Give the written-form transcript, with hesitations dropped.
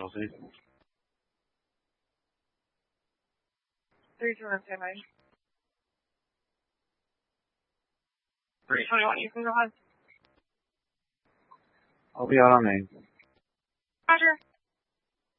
Chelsea. 321, stand by. Great. 321, you can go ahead. I'll be out on Main. Roger.